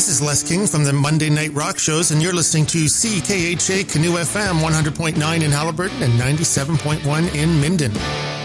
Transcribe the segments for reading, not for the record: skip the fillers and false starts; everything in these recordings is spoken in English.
This is Les King from the Monday Night Rock Shows, and you're listening to CKHA Canoe FM 100.9 in Haliburton and 97.1 in Minden.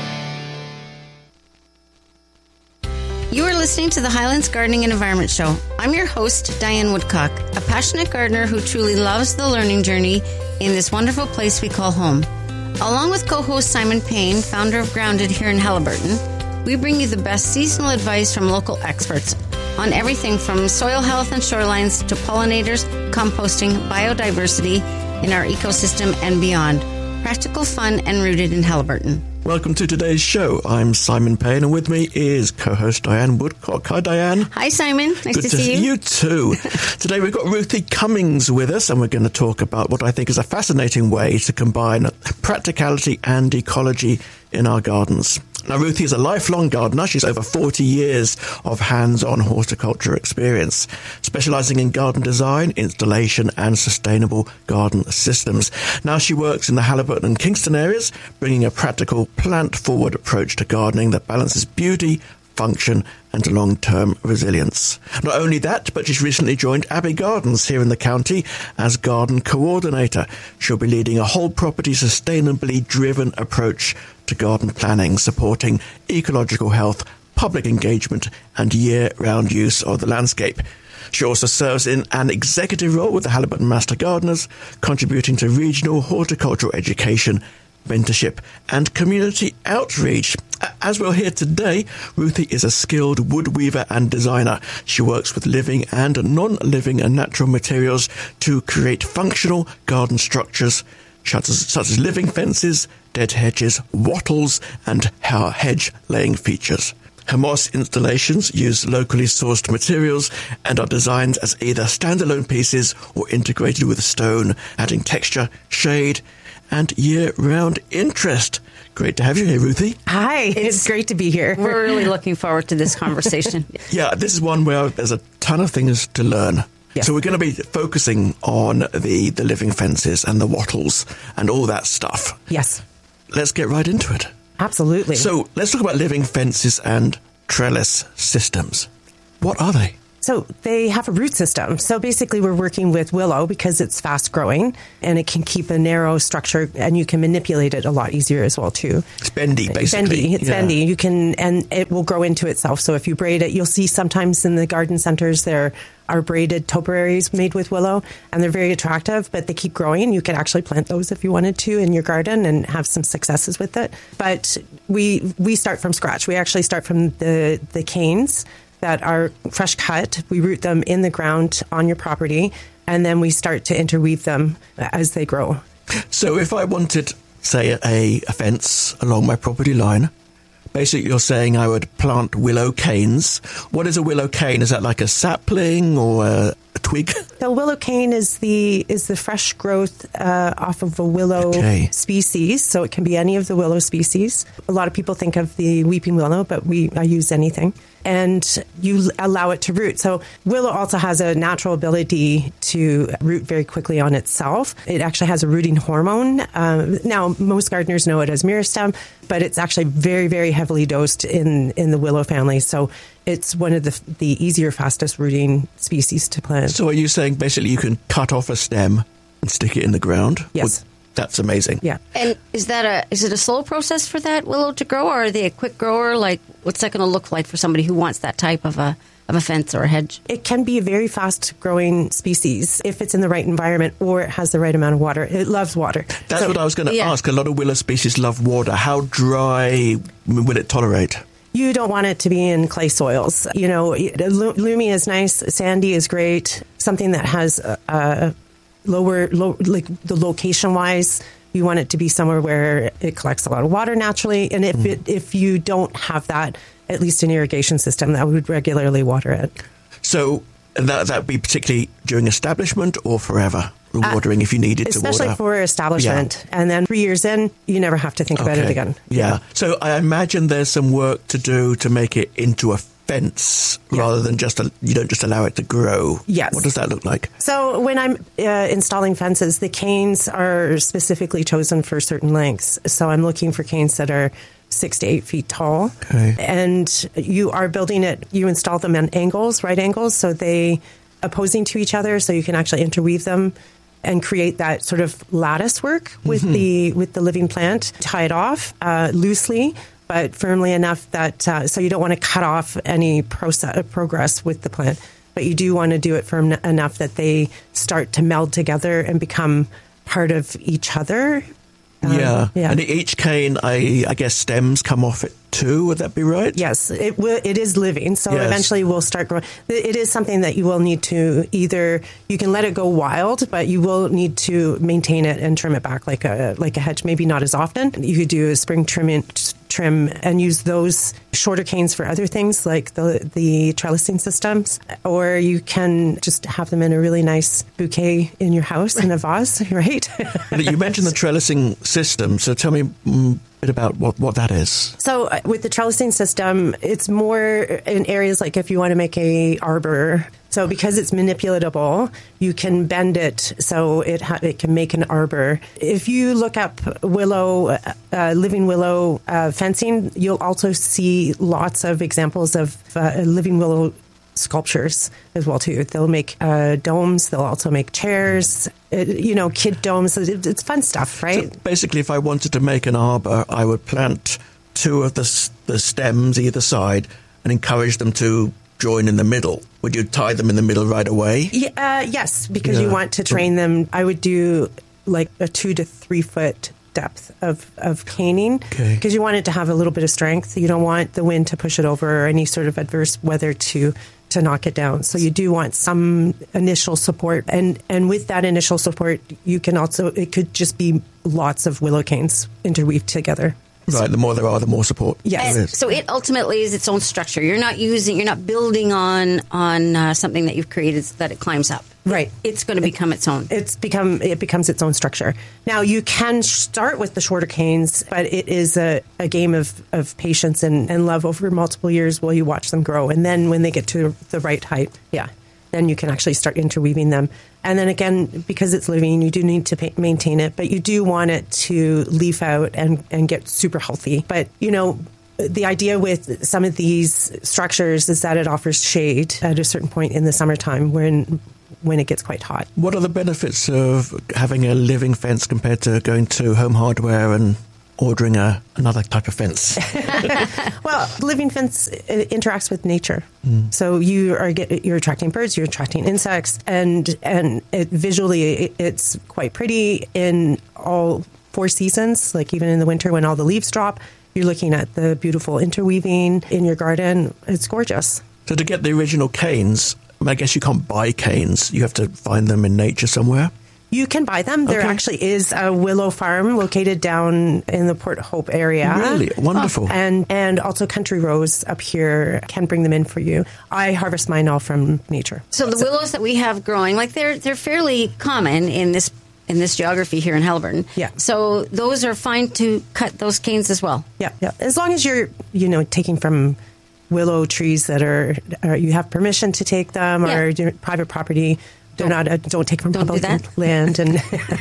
You are listening to the Highlands Gardening and Environment Show. I'm your host, Diane Woodcock, a passionate gardener who truly loves the learning journey in this wonderful place we call home. Along with co-host Simon Payne, founder of Grounded here in Haliburton, we bring you the best seasonal advice from local experts on everything from soil health and shorelines to pollinators, composting, biodiversity in our ecosystem and beyond. Practical, fun, and rooted in Haliburton. Welcome to today's show. I'm Simon Payne, and with me is co-host Diane Woodcock. Hi, Diane. Hi, Simon. Nice Good to see you. You too. Today we've got Ruthie Cummings with us, and we're going to talk about what I think is a fascinating way to combine practicality and ecology in our gardens. Now, Ruthie is a lifelong gardener. She's over 40 years of hands-on horticulture experience, specializing in garden design, installation, and sustainable garden systems. Now she works in the Haliburton and Kingston areas, bringing a practical, plant-forward approach to gardening that balances beauty, function, and long-term resilience. Not only that, but she's recently joined Abbey Gardens here in the county as garden coordinator. She'll be leading a whole property sustainably driven approach to garden planning, supporting ecological health, public engagement, and year-round use of the landscape. She also serves in an executive role with the Haliburton Master Gardeners, contributing to regional horticultural education, mentorship, and community outreach. As we'll hear today, Ruthie is a skilled wood weaver and designer. She works with living and non-living and natural materials to create functional garden structures, such as living fences, dead hedges, wattles, and hedge laying features. Her moss installations use locally sourced materials and are designed as either standalone pieces or integrated with stone, adding texture, shade, and year-round interest. Great to have you here, Ruthie. Hi, it's great to be here. We're really looking forward to this conversation. Yeah, this is one where there's a ton of things to learn. Yes. So we're going to be focusing on the living fences and the wattles and all that stuff. Yes. Let's get right into it. Absolutely. So let's talk about living fences and trellis systems. What are they? So they have a root system. So basically we're working with willow because it's fast growing and it can keep a narrow structure and you can manipulate it a lot easier as well too. It's bendy, basically. It's bendy. You can, and it will grow into itself. So if you braid it, you'll see sometimes in the garden centers there are braided topiaries made with willow and they're very attractive, but they keep growing. You could actually plant those if you wanted to in your garden and have some successes with it. But we start from scratch. We actually start from the canes that are fresh cut. We root them in the ground on your property, and then we start to interweave them as they grow. So if I wanted, say, a fence along my property line, basically you're saying I would plant willow canes. What is a willow cane? Is that like a sapling or a twig? The willow cane is the fresh growth off of a willow species, so it can be any of the willow species. A lot of people think of the weeping willow, but I use anything. And you allow it to root. So willow also has a natural ability to root very quickly on itself. It actually has a rooting hormone. Now, most gardeners know it as meristem, but it's actually very, very heavily dosed in the willow family. So it's one of the easier, fastest rooting species to plant. So are you saying basically you can cut off a stem and stick it in the ground? Yes. That's amazing. Yeah. And is it a slow process for that willow to grow, or are they a quick grower? Like, what's that going to look like for somebody who wants that type of a fence or a hedge? It can be a very fast-growing species if it's in the right environment or it has the right amount of water. It loves water. That's what I was going to ask. A lot of willow species love water. How dry will it tolerate? You don't want it to be in clay soils. You know, loamy is nice. Sandy is great. Something that has like the location-wise, you want it to be somewhere where it collects a lot of water naturally. And if you don't have that, at least an irrigation system that would regularly water it. So that would be particularly during establishment or forever? Watering if you needed to water. Especially for establishment. Yeah. And then 3 years in, you never have to think about it again. Yeah. So I imagine there's some work to do to make it into a fence rather than you don't just allow it to grow. Yes. What does that look like? So when I'm installing fences, the canes are specifically chosen for certain lengths. So I'm looking for canes that are 6 to 8 feet tall. Okay. And you are building it, you install them at angles, right angles, so they opposing to each other, so you can actually interweave them and create that sort of lattice work with the living plant. Tie it off loosely, but firmly enough that so you don't want to cut off any progress with the plant, but you do want to do it firm enough that they start to meld together and become part of each other. And each cane, I guess stems come off it too. Would that be right? Yes, it is living, so eventually will start growing. It is something that you will need to you can let it go wild, but you will need to maintain it and trim it back like a hedge. Maybe not as often. You could do a spring trim and use those shorter canes for other things like the trellising systems, or you can just have them in a really nice bouquet in your house in a vase, right? You mentioned the trellising system, so tell me a bit about what that is. So with the trellising system, it's more in areas like if you want to make a arbor. So because it's manipulatable, you can bend it so it can make an arbor. If you look up willow, living willow fencing, you'll also see lots of examples of living willow sculptures as well too. They'll make domes. They'll also make chairs. Kid domes. It's fun stuff, right? So basically, if I wanted to make an arbor, I would plant two of the stems either side and encourage them to join in the middle. Would you tie them in the middle right away? Yes, because you want to train them. I would do like a 2 to 3 foot depth of caning because you want it to have a little bit of strength. You don't want the wind to push it over or any sort of adverse weather to knock it down. So you do want some initial support. And with that initial support, you can also, it could just be lots of willow canes interweaved together. Right, the more there are, the more support. Yes. So it ultimately is its own structure. You're not building on something that you've created so that it climbs up. Right. It's going to become its own. It becomes its own structure. Now, you can start with the shorter canes, but it is a game of patience and love over multiple years while you watch them grow. And then when they get to the right height, then you can actually start interweaving them. And then again, because it's living, you do need to maintain it, but you do want it to leaf out and get super healthy. But, the idea with some of these structures is that it offers shade at a certain point in the summertime when it gets quite hot. What are the benefits of having a living fence compared to going to Home Hardware and ordering another type of fence? Well, living fence interacts with nature. So you're attracting birds, you're attracting insects, and visually it's quite pretty in all 4 seasons, like even in the winter when all the leaves drop. You're looking at the beautiful interweaving in your garden. It's gorgeous. So to get the original canes, I guess you can't buy canes. You have to find them in nature somewhere. You can buy them. There actually is a willow farm located down in the Port Hope area. Really? Wonderful. And also Country Rose up here can bring them in for you. I harvest mine all from nature. So the willows that we have growing, like they're fairly common in this geography here in Haliburton. Yeah. So those are fine to cut those canes as well. Yeah. As long as you're, taking from willow trees that are you have permission to take them or private property. Don't take from public land. And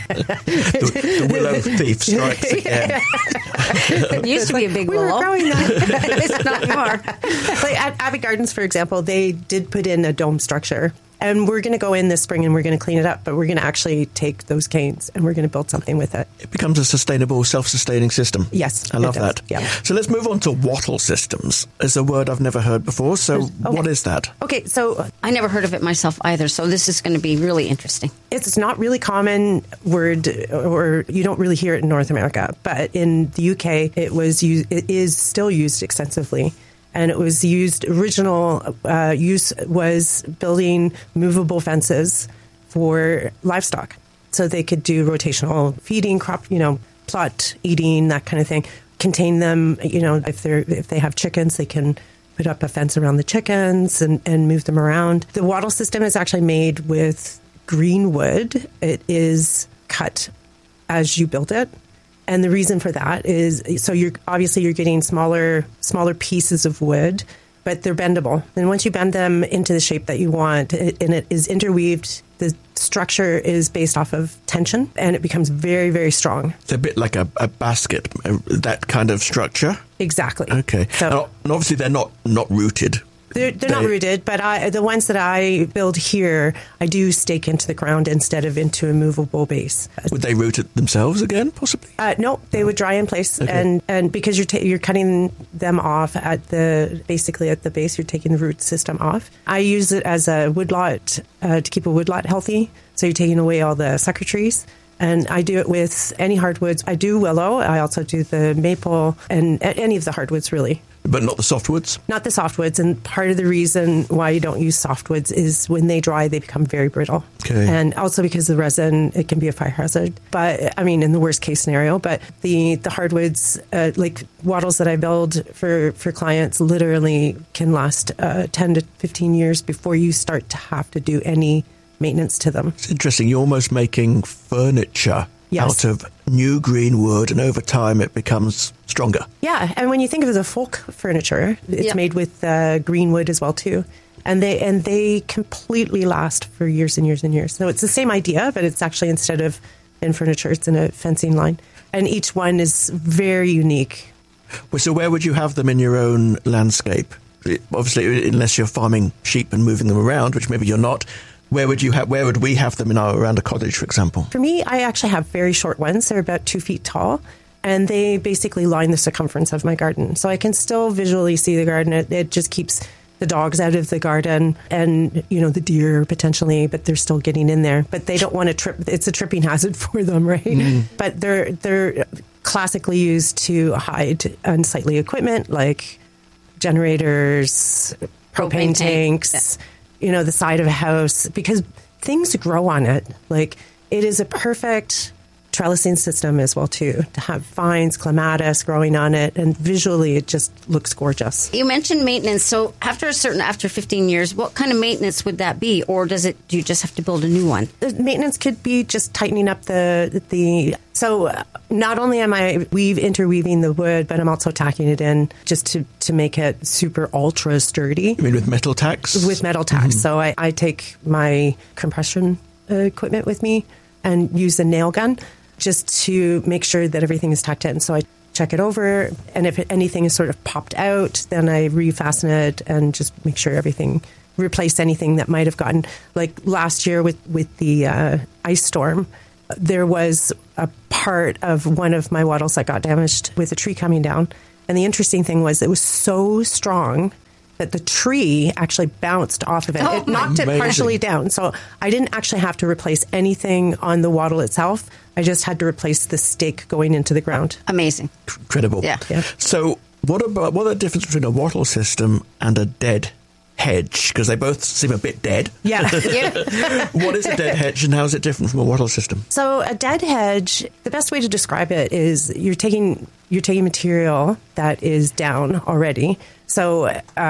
the willow thief strikes again. It used to be a big willow. We were growing that. It's not anymore. Like at Abbey Gardens, for example, they did put in a dome structure. And we're going to go in this spring and we're going to clean it up, but we're going to actually take those canes and we're going to build something with it. It becomes a sustainable, self-sustaining system. Yes. I love that. Yeah. So let's move on to wattle systems. It's a word I've never heard before. So what is that? Okay, so I never heard of it myself either, so this is going to be really interesting. It's not really common word, or you don't really hear it in North America, but in the UK it is still used extensively. And it was original use was building movable fences for livestock. So they could do rotational feeding, crop, plot eating, that kind of thing. Contain them, if they have chickens, they can put up a fence around the chickens and move them around. The wattle system is actually made with green wood. It is cut as you build it. And the reason for that is, so you're getting smaller pieces of wood, but they're bendable. And once you bend them into the shape that you want, and it is interweaved, the structure is based off of tension, and it becomes very, very strong. It's a bit like a basket, that kind of structure? Exactly. Okay. So, and obviously they're not rooted They're not rooted, but the ones that I build here, I do stake into the ground instead of into a movable base. Would they root it themselves again, possibly? No, they would dry in place, and because you're cutting them off basically at the base, you're taking the root system off. I use it as a woodlot to keep a woodlot healthy, so you're taking away all the sucker trees. And I do it with any hardwoods. I do willow. I also do the maple and any of the hardwoods, really. But not the softwoods? Not the softwoods. And part of the reason why you don't use softwoods is when they dry, they become very brittle. Okay. And also because the resin, it can be a fire hazard. But, I mean, in the worst case scenario. But the hardwoods, like wattles that I build for clients, literally can last 10 to 15 years before you start to have to do any maintenance to them. It's interesting. You're almost making furniture out of new green wood, and over time it becomes stronger. Yeah, and when you think of the folk furniture, it's made with green wood as well too, and they completely last for years and years and years. So it's the same idea, but it's actually, instead of in furniture, it's in a fencing line, and each one is very unique. Well, so where would you have them in your own landscape? Obviously, unless you're farming sheep and moving them around, which maybe you're not. Where would we have them around a cottage, for example? For me, I actually have very short ones. They're about 2 feet tall, and they basically line the circumference of my garden. So I can still visually see the garden. It just keeps the dogs out of the garden and, the deer potentially, but they're still getting in there. But they don't want to trip. It's a tripping hazard for them, right? Mm. But they're classically used to hide unsightly equipment like generators, propane tanks, the side of a house, because things grow on it. Like, it is a perfect trellising system as well, too, to have vines, clematis growing on it, and visually it just looks gorgeous. You mentioned maintenance. So after 15 years, what kind of maintenance would that be? Or do you just have to build a new one? The maintenance could be just tightening up so not only am I interweaving the wood, but I'm also tacking it in just to make it super ultra sturdy. You mean with metal tacks? With metal tacks. Mm-hmm. So I take my compression equipment with me and use a nail gun just to make sure that everything is tacked in. So I check it over, and if anything is sort of popped out, then I refasten it and just make sure replace anything that might have gotten, like last year with the ice storm, there was a part of one of my wattles that got damaged with a tree coming down. And the interesting thing was it was so strong that the tree actually bounced off of it. It knocked it partially down. So I didn't actually have to replace anything on the wattle itself. I just had to replace the stake going into the ground. Amazing. Incredible. Yeah. So what are the difference between a wattle system and a dead hedge? Because they both seem a bit dead. Yeah. What is a dead hedge, and how is it different from a wattle system? So a dead hedge, the best way to describe it is you're taking material that is down already. So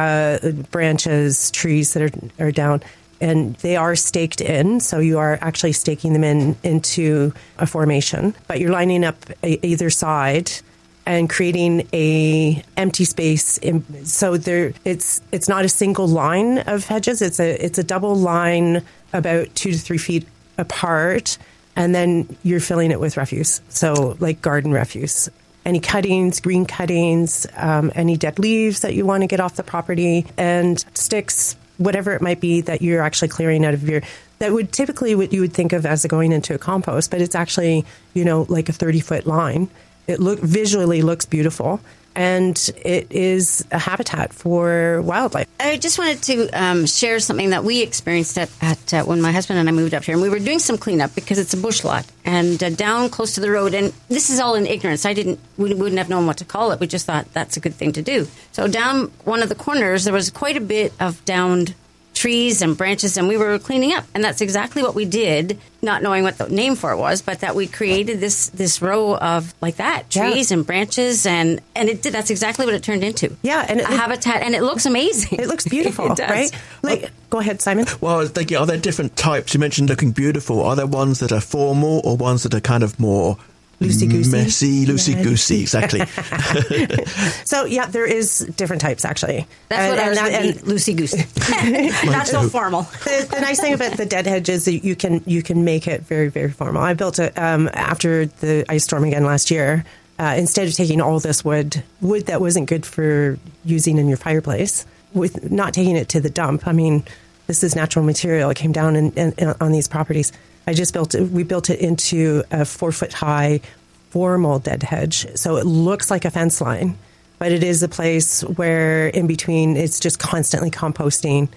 branches, trees that are down, and they are staked in. So you are actually staking them into a formation, but you're lining up either side and creating a empty space. So it's not a single line of hedges. It's a double line about 2 to 3 feet apart, and then you're filling it with refuse. So like garden refuse. Any cuttings, green cuttings, any dead leaves that you want to get off the property, and sticks, whatever it might be that you're actually clearing out of that would typically what you would think of as going into a compost, but it's actually, like a 30-foot line. It visually looks beautiful, and it is a habitat for wildlife. I just wanted to share something that we experienced at when my husband and I moved up here, and we were doing some cleanup because it's a bush lot, and down close to the road, and this is all in ignorance. We wouldn't have known what to call it. We just thought that's a good thing to do. So down one of the corners, there was quite a bit of downed trees and branches, and we were cleaning up, and that's exactly what we did, not knowing what the name for it was, but that we created this row of like that, trees and branches, and it did. That's exactly what it turned into. Yeah, and a habitat, and it looks amazing. It looks beautiful. It does. Right? Go ahead, Simon. Well, I was thinking, are there different types? You mentioned looking beautiful. Are there ones that are formal, or ones that are kind of more loosey-goosey. Messy, loosey-goosey, exactly. So, there is different types, actually. That's what ours would be, loosey-goosey. Not so formal. The nice thing about the dead hedge is that you can make it very, very formal. I built it after the ice storm again last year. Instead of taking all this wood that wasn't good for using in your fireplace, with not taking it to the dump. I mean, this is natural material. It came down on these properties. We built it into a 4-foot high formal dead hedge. So it looks like a fence line, but it is a place where in between it's just constantly composting.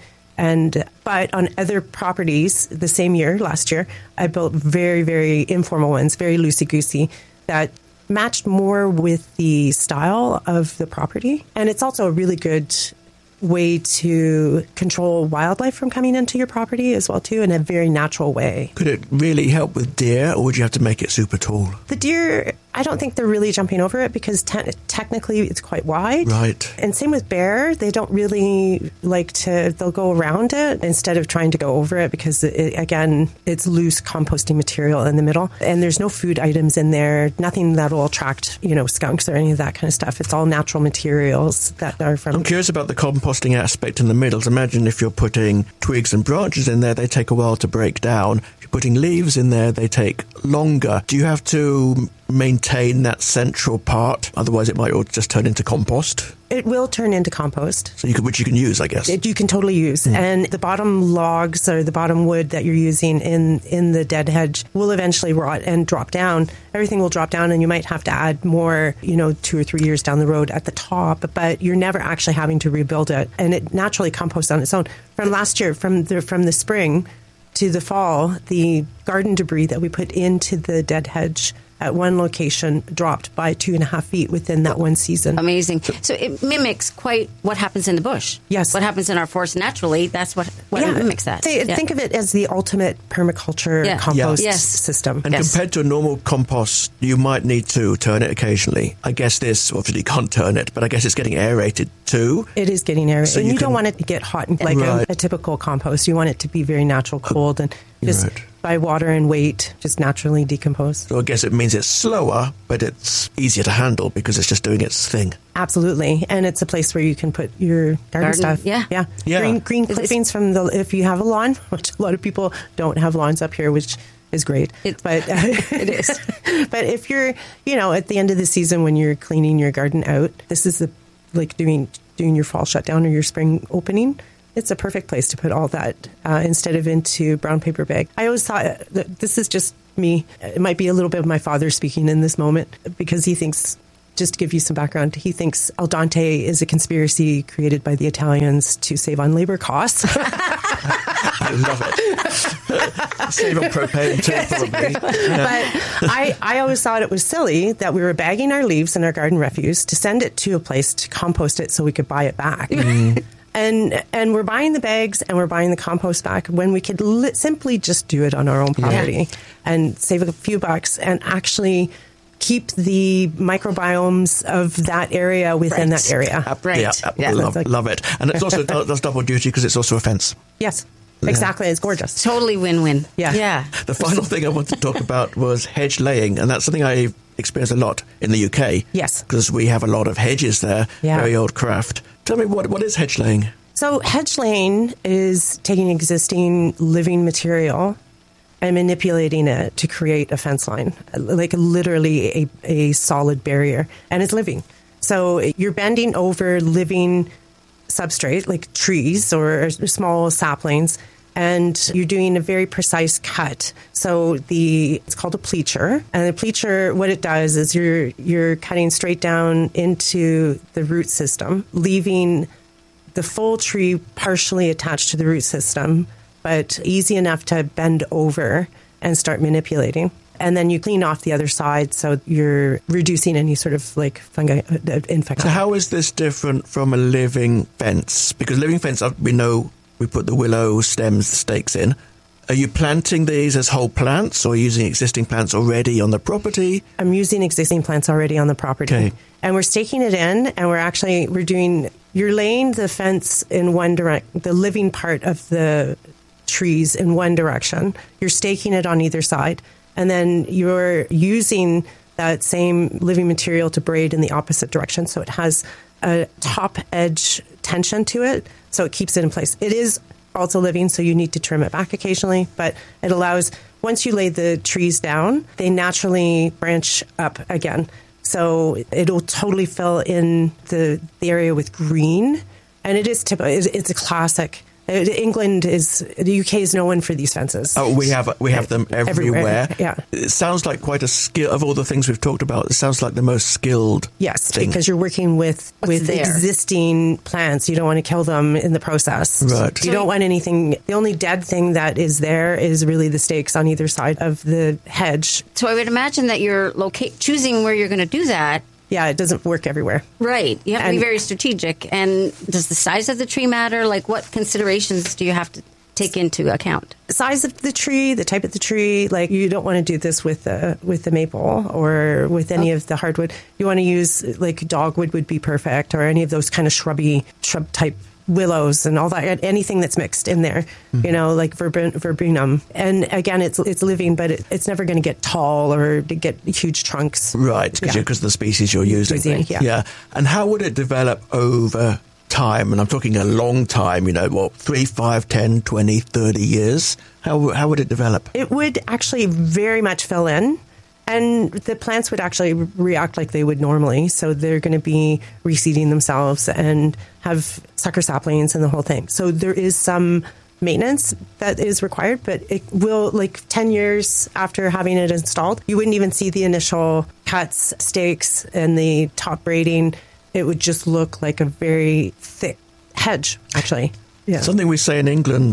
But on other properties the same year, last year, I built very, very informal ones, very loosey-goosey, that matched more with the style of the property. And it's also a really good way to control wildlife from coming into your property as well, too, in a very natural way. Could it really help with deer, or would you have to make it super tall? The deer, I don't think they're really jumping over it because technically it's quite wide. Right. And same with bear. They don't really they'll go around it instead of trying to go over it because, it's loose composting material in the middle. And there's no food items in there, nothing that will attract, skunks or any of that kind of stuff. It's all natural materials that are from... I'm curious about the composting aspect in the middle. Imagine if you're putting twigs and branches in there, they take a while to break down. If you're putting leaves in there, they take longer. Do you have to maintain that central part? Otherwise, it might all just turn into compost. It will turn into compost. So which you can use, I guess. You can totally use. And the bottom logs or the bottom wood that you're using in the dead hedge will eventually rot and drop down. Everything will drop down, and you might have to add more, 2 or 3 years down the road at the top, but you're never actually having to rebuild it. And it naturally composts on its own. From last year, from the spring to the fall, the garden debris that we put into the dead hedge at one location dropped by 2.5 feet within that one season. Amazing. So it mimics quite what happens in the bush. Yes. What happens in our forest naturally, that's what it mimics that. Think of it as the ultimate permaculture compost system. And compared to a normal compost, you might need to turn it occasionally. I guess this, obviously you can't turn it, but I guess it's getting aerated too. It is getting aerated. So you don't want it to get hot like a typical compost. You want it to be very natural, cold, and just... Right. By water and weight, just naturally decompose. So I guess it means it's slower, but it's easier to handle because it's just doing its thing. Absolutely. And it's a place where you can put your garden stuff. Yeah. Green clippings from if you have a lawn, which a lot of people don't have lawns up here, which is great. But it is. But if you're, at the end of the season when you're cleaning your garden out, this is doing your fall shutdown or your spring opening. It's a perfect place to put all that instead of into brown paper bag. I always thought that this is just me. It might be a little bit of my father speaking in this moment because he thinks, just to give you some background, he thinks Al Dente is a conspiracy created by the Italians to save on labor costs. I love it. Save on propane too, probably. Yeah. But I always thought it was silly that we were bagging our leaves and our garden refuse to send it to a place to compost it so we could buy it back. And we're buying the bags and we're buying the compost back when we could simply just do it on our own property and save a few bucks and actually keep the microbiomes of that area within that area. Love it. And it's also does double duty because it's also a fence. Yes. Exactly. It's gorgeous. Totally win-win. Yeah. The final thing I want to talk about was hedge laying, and that's something I experienced a lot in the UK. Yes. Because we have a lot of hedges there. Very old craft. Tell me, what is hedge laying? So hedge laying is taking existing living material and manipulating it to create a fence line, like literally a solid barrier, and it's living. So you're bending over living substrate, like trees or small saplings, and you're doing a very precise cut. So it's called a pleacher, and the pleacher, what it does is you're cutting straight down into the root system, leaving the full tree partially attached to the root system, but easy enough to bend over and start manipulating. And then you clean off the other side, so you're reducing any sort of fungi infection. So how is this different from a living fence? Because living fence, we know we put the willow stems, the stakes in. Are you planting these as whole plants or using existing plants already on the property? I'm using existing plants already on the property. Okay. And we're staking it in, and you're laying the fence in one direction, the living part of the trees in one direction. You're staking it on either side. And then you're using that same living material to braid in the opposite direction. So it has a top edge tension to it, so it keeps it in place. It is also living, so you need to trim it back occasionally, but it allows, once you lay the trees down, they naturally branch up again. So it'll totally fill in the area with green And it is typical. It's a classic. The UK is known for these fences. Oh, we have them everywhere. Yeah. It sounds like quite a skill of all the things we've talked about. It sounds like the most skilled. Yes, thing. because you're working with existing plants. You don't want to kill them in the process. Right. You don't want anything. The only dead thing that is there is really the stakes on either side of the hedge. So I would imagine that you're choosing where you're going to do that. Yeah, it doesn't work everywhere. Right. You have to be very strategic. And does the size of the tree matter? Like, what considerations do you have to take into account? Size of the tree, the type of the tree. Like, you don't want to do this with the maple or with any of the hardwood. You want to use, like, dogwood would be perfect, or any of those kind of shrub type willows and all that, anything that's mixed in there, like verbunum. And again, it's living, but it's never going to get tall or to get huge trunks. Right, because of the species you're using. Yeah. And how would it develop over time? And I'm talking a long time, 3, 5, 10, 20, 30 years. How would it develop? It would actually very much fill in. And the plants would actually react like they would normally. So they're going to be reseeding themselves and have sucker saplings and the whole thing. So there is some maintenance that is required, but it will, 10 years after having it installed, you wouldn't even see the initial cuts, stakes, and the top braiding. It would just look like a very thick hedge, actually. Yeah. Something we say in England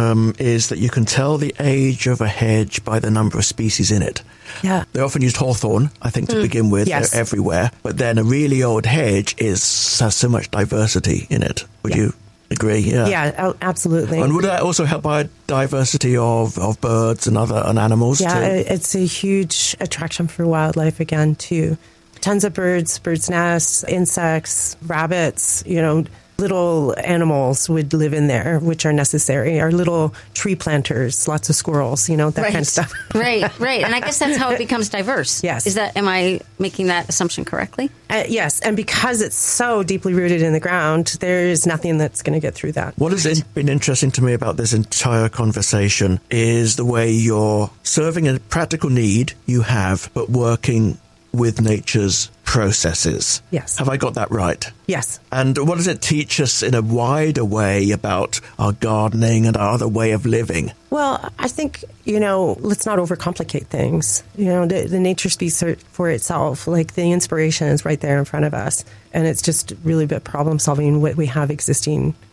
is that you can tell the age of a hedge by the number of species in it. Yeah. They often used hawthorn, I think, to begin with. Yes. They're everywhere. But then a really old hedge has so much diversity in it. Would you agree? Yeah. Yeah, absolutely. And would that also help biodiversity of birds and other animals? Yeah, too? It's a huge attraction for wildlife again, too. Tons of birds' nests, insects, rabbits, little animals would live in there, which are necessary. Our little tree planters, lots of squirrels, that kind of stuff. Right. And I guess that's how it becomes diverse. Yes. Am I making that assumption correctly? Yes. And because it's so deeply rooted in the ground, there is nothing that's going to get through that. What has been interesting to me about this entire conversation is the way you're serving a practical need you have, but working with nature's processes. Yes. Have I got that right? Yes. And what does it teach us in a wider way about our gardening and our other way of living? Well, I think, let's not overcomplicate things. The nature speaks for itself. Like, the inspiration is right there in front of us. And it's just really about problem solving what we have existing